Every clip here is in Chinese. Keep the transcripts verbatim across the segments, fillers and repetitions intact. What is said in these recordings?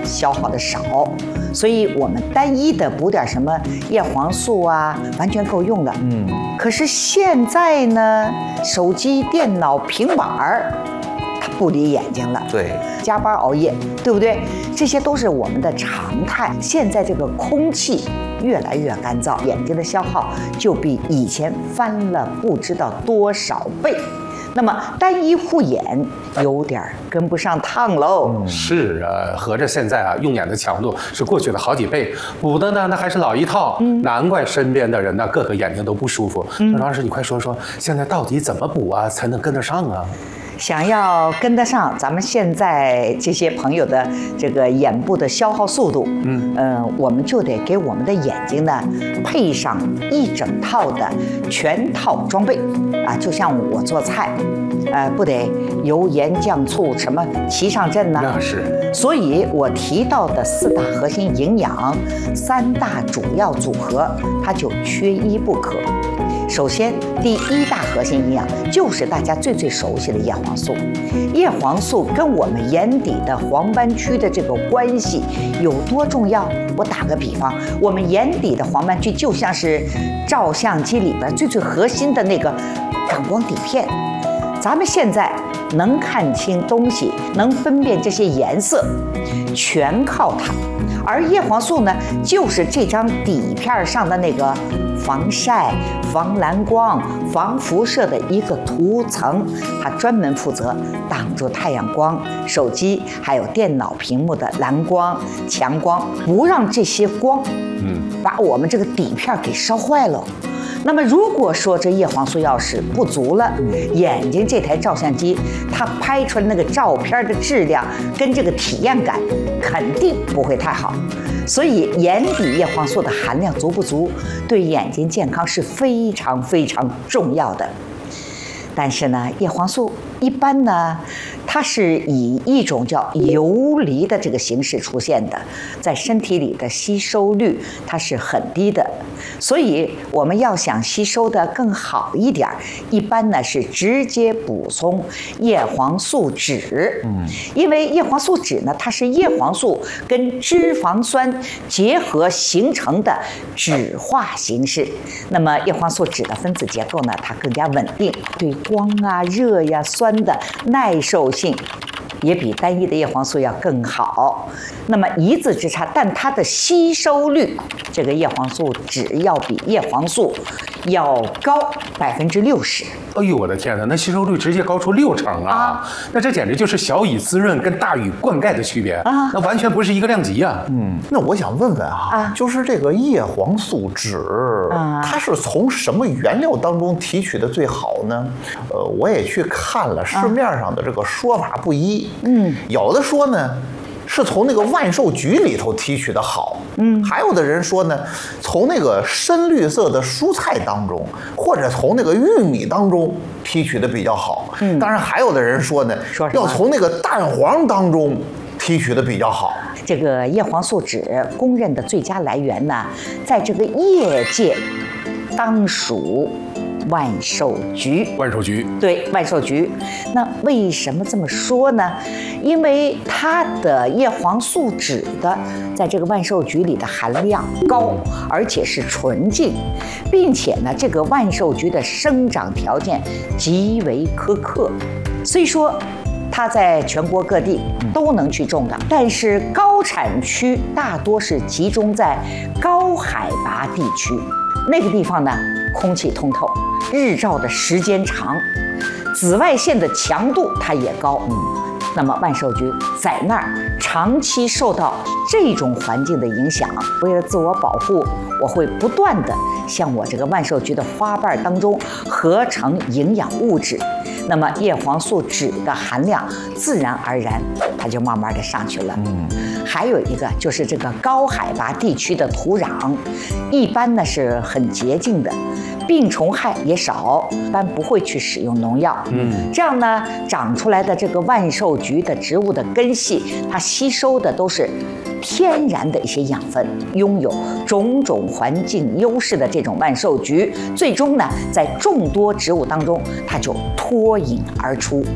消耗的少，所以我们单一的补点什么叶黄素啊，完全够用了。嗯，可是现在呢，手机、电脑、平板儿，它不离眼睛了。 对， 加班熬夜，对不对？这些都是我们的常态。现在这个空气越来越干燥，眼睛的消耗就比以前翻了不知道多少倍。那么单一护眼有点跟不上趟喽。 嗯、是啊，合着现在啊，用眼的强度是过去的好几倍，补的呢那还是老一套，嗯、难怪身边的人呢个个眼睛都不舒服。嗯、老师，你快说说，现在到底怎么补啊，才能跟得上啊？ 想要跟得上咱们现在这些朋友的这个眼部的消耗速度，嗯，呃，我们就得给我们的眼睛呢配上一整套的全套装备啊，就像我做菜，呃，不得油盐酱醋什么齐上阵呢？ 那是。 所以我提到的四大核心营养、三大主要组合，它就缺一不可。首先，第一大核心营养就是大家最最熟悉的叶黄素。叶黄素跟我们眼底的黄斑区的这个关系有多重要？我打个比方，我们眼底的黄斑区就像是照相机里边最最核心的那个感光底片。咱们现在能看清东西，能分辨这些颜色，全靠它。而叶黄素呢，就是这张底片上的那个防晒、防蓝光、防辐射的一个涂层，它专门负责挡住太阳光、手机还有电脑屏幕的蓝光、强光，不让这些光，嗯，把我们这个底片给烧坏了。那么如果说这叶黄素要是不足了，眼睛这台照相机它拍出来那个照片的质量跟这个体验感肯定不会太好。所以眼底叶黄素的含量足不足，对眼睛健康是非常非常重要的。但是呢，叶黄素一般呢，它是以一种叫游离的这个形式出现的，在身体里的吸收率它是很低的，所以我们要想吸收的更好一点，一般呢是直接补充叶黄素酯。嗯，因为叶黄素酯呢，它是叶黄素跟脂肪酸结合形成的酯化形式。那么叶黄素酯的分子结构呢，它更加稳定，对光啊、热呀、酸的耐受性也比单一的叶黄素要更好。那么一字之差，但它的吸收率，这个叶黄素酯要比叶黄素要高百分之六十。 哎呦，我的天哪，那吸收率直接高出六成啊！啊那这简直就是小雨滋润跟大雨灌溉的区别啊！那完全不是一个量级啊！ 嗯，那我想问问啊，啊就是这个叶黄素酯，啊、它是从什么原料当中提取的最好呢？呃，我也去看了市面上的这个说法不一，嗯，有的说呢是从那个万寿菊里头提取的好，嗯，还有的人说呢，从那个深绿色的蔬菜当中，或者从那个玉米当中提取的比较好，嗯，当然还有的人说呢，说要从那个蛋黄当中提取的比较好。 这个叶黄素酯公认的最佳来源呢，在这个业界当属万寿菊。 万寿菊， 对，万寿菊。那为什么这么说呢？因为它的叶黄素酯的在这个万寿菊里的含量高，而且是纯净，并且呢，这个万寿菊的生长条件极为苛刻，虽说它在全国各地都能去种的，但是高产区大多是集中在高海拔地区，那个地方呢，空气通透，日照的时间长，紫外线的强度它也高。嗯，那么万寿菊在那儿长期受到这种环境的影响，为了自我保护，我会不断的向我这个万寿菊的花瓣当中合成营养物质，那么叶黄素酯的含量自然而然它就慢慢的上去了。嗯，还有一个就是这个高海拔地区的土壤一般呢是很洁净的，病虫害也少，一般不会去使用农药。嗯，这样呢，长出来的这个万寿菊的植物的根系，它吸收的都是天然的一些养分，拥有种种环境优势的这种万寿菊，最终呢，在众多植物当中，它就脱颖而出。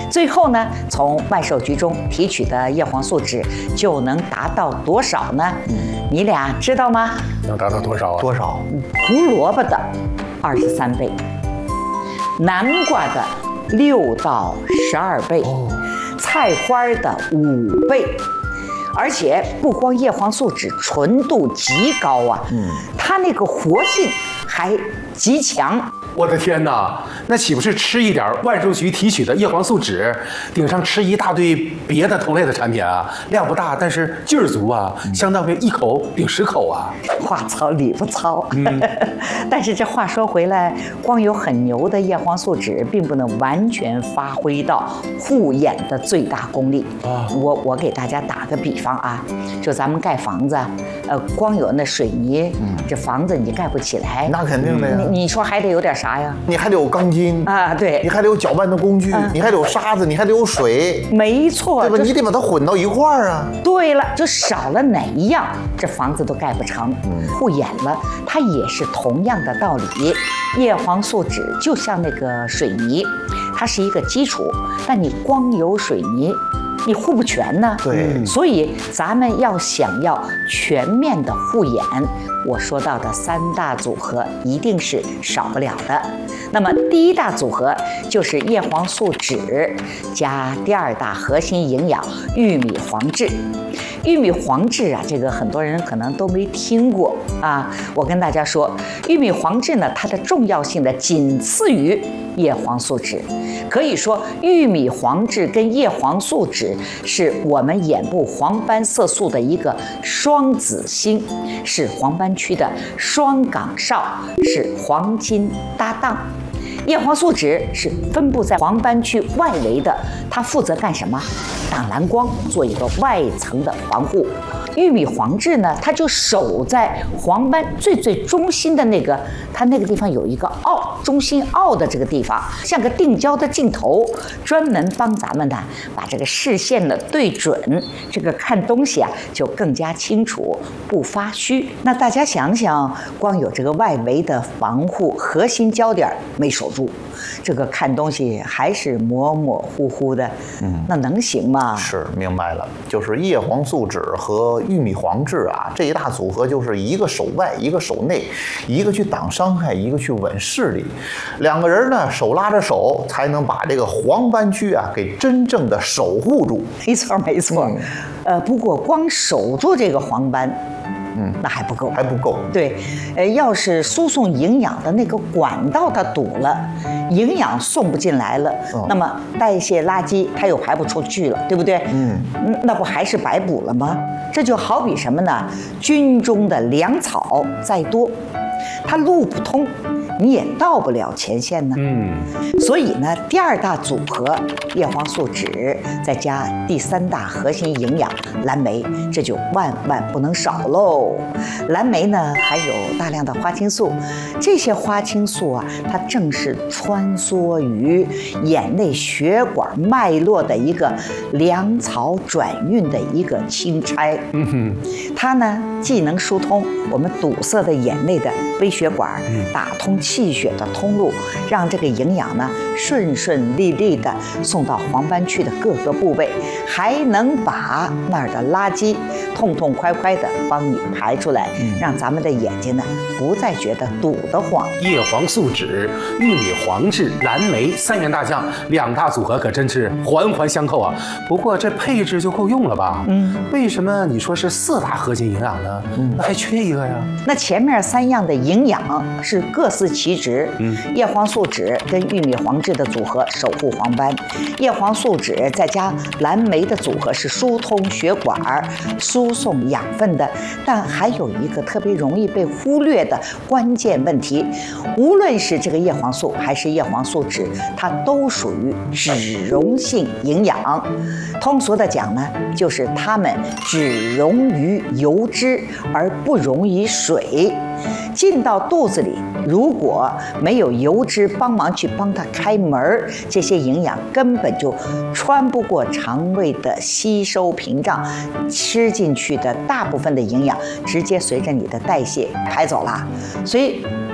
最后呢，从万寿菊中提取的叶黄素酯就能达到多少呢？你俩知道吗？ 能达到多少啊？ 多少？ 胡萝卜的二十三倍，南瓜的六到十二倍，哦、菜花的五倍。而且不光叶黄素酯纯度极高啊，嗯，它那个活性还极强。 我的天哪，那岂不是吃一点万寿菊提取的叶黄素酯，顶上吃一大堆别的同类的产品啊？量不大，但是劲儿足啊，相当于一口顶十口啊！ 话糙理不糙。嗯、但是这话说回来，光有很牛的叶黄素酯，并不能完全发挥到护眼的最大功力啊。我我给大家打个比方啊，就咱们盖房子，呃，光有那水泥，嗯、这房子你盖不起来。 那肯定的呀。 你你说还得有点啥？啥呀？ 你还得有钢筋啊，对， 你还得有搅拌的工具，啊、你还得有沙子，你还得有水， 没错， 对吧？你得把它混到一块儿啊。 对了，就少了哪一样，这房子都盖不成。嗯，护眼了，它也是同样的道理。叶黄素酯就像那个水泥，它是一个基础，但你光有水泥，你护不全呢。 对， 所以咱们要想要全面的护眼，我说到的三大组合一定是少不了的。那么第一大组合就是叶黄素酯加第二大核心营养玉米黄质。玉米黄质啊，这个很多人可能都没听过啊。我跟大家说，玉米黄质呢，它的重要性呢仅次于叶黄素酯。可以说，玉米黄质跟叶黄素酯是我们眼部黄斑色素的一个双子星，是黄斑区的双岗哨，是黄金搭档。叶黄素酯是分布在黄斑区外围的，它负责干什么？挡蓝光，做一个外层的防护。玉米黄质呢，它就守在黄斑最最中心的那个，它那个地方有一个凹，中心凹的这个地方，像个定焦的镜头，专门帮咱们呢把这个视线呢对准，这个看东西啊就更加清楚，不发虚。那大家想想，光有这个外围的防护，核心焦点没守住，这个看东西还是模模糊糊的，嗯，那能行吗？ 是，明白了，就是叶黄素酯和玉米黄质啊，这一大组合就是一个手外，一个手内，一个去挡伤害，一个去稳视力。两个人呢，手拉着手，才能把这个黄斑区啊给真正的守护住。 没错，没错。嗯、呃，不过光守住这个黄斑，嗯，那还不够， 还不够。 对，呃，要是输送营养的那个管道它堵了，营养送不进来了，嗯、那么代谢垃圾它又排不出去了，对不对？嗯，那不还是白补了吗？这就好比什么呢？军中的粮草再多，它路不通，你也到不了前线呢。嗯，所以呢，第二大组合叶黄素酯再加第三大核心营养蓝莓，这就万万不能少喽。蓝莓呢含有大量的花青素，这些花青素啊，它正是穿梭于眼内血管脉络的一个粮草转运的一个钦差。嗯哼，它呢既能疏通我们堵塞的眼内的微血管，打通气血的通路，让这个营养呢顺顺利利的送到黄斑区的各个部位，还能把那儿的垃圾痛痛快快的帮你排出来，让咱们的眼睛呢不再觉得堵得慌。 叶黄素酯、玉米黄质、蓝莓三员大将，两大组合可真是环环相扣啊。不过这配置就够用了吧？嗯，为什么你说是四大核心营养呢？嗯，那还缺一个呀？ 那前面三样的营养是各司其职。嗯，叶黄素酯跟玉米黄质的组合守护黄斑，叶黄素酯再加蓝莓的组合是疏通血管、输送养分的。但还有一个特别容易被忽略的关键问题，无论是这个叶黄素还是叶黄素酯，它都属于脂溶性营养。通俗的讲呢，就是它们只溶于油脂而不溶于水。进到肚子里，如果没有油脂帮忙去帮它开门，这些营养根本就穿不过肠胃的吸收屏障，吃进去的大部分的营养直接随着你的代谢排走了。所以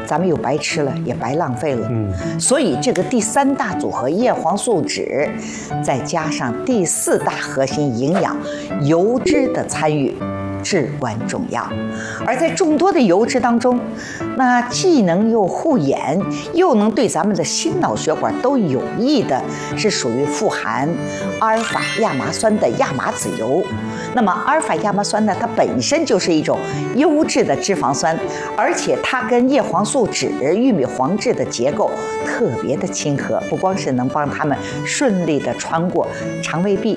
咱们又白吃了，也白浪费了。嗯，所以这个第三大组合叶黄素酯，再加上第四大核心营养油脂的参与，至关重要。而在众多的油脂当中，那既能又护眼，又能对咱们的心脑血管都有益的，是属于富含阿尔法亚麻酸的亚麻籽油。那么阿尔法亚麻酸呢，它本身就是一种优质的脂肪酸，而且它跟叶黄素酯、玉米黄质的结构特别的亲和，不光是能帮它们顺利的穿过肠胃壁，